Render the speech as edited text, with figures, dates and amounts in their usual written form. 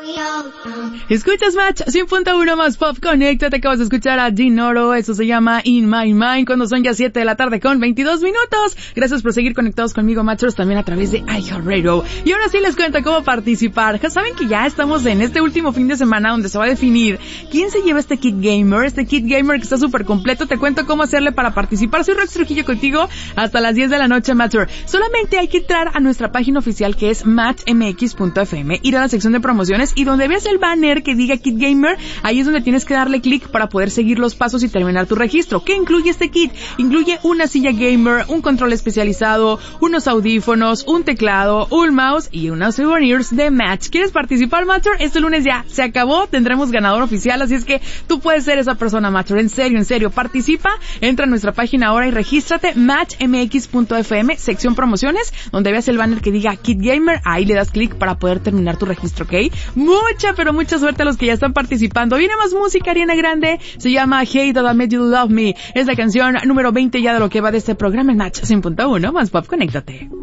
Escuchas Match 100.1 más Pop Connect. Te acabas de escuchar a Dinoro. Eso se llama In My Mind, cuando son ya 7 de la tarde con 22 minutos. Gracias por seguir conectados conmigo, Matchers, también a través de iHeartRadio. Y ahora sí les cuento cómo participar. Ya saben que ya estamos en este último fin de semana donde se va a definir quién se lleva este kit gamer. Este kit gamer que está súper completo. Te cuento cómo hacerle para participar. Soy Rox Trujillo contigo hasta las 10 de la noche, Matcher. Solamente hay que entrar a nuestra página oficial, que es matchmx.fm, ir a la sección de promociones y donde veas el banner que diga Kit Gamer, ahí es donde tienes que darle clic para poder seguir los pasos y terminar tu registro. ¿Qué incluye este kit? Incluye una silla gamer, un control especializado, unos audífonos, un teclado, un mouse y unos souvenirs de Match. ¿Quieres participar, Matcher? Este lunes ya se acabó, tendremos ganador oficial, así es que tú puedes ser esa persona, Matcher. En serio, participa, entra a nuestra página ahora y regístrate, matchmx.fm, sección promociones, donde veas el banner que diga Kit Gamer, ahí le das clic para poder terminar tu registro, ¿ok? Mucha suerte a los que ya están participando. Viene más música, Ariana Grande, se llama Hey That I Made You Love Me, es la canción número 20 ya de lo que va de este programa en Match 100.1 más Pop, conéctate.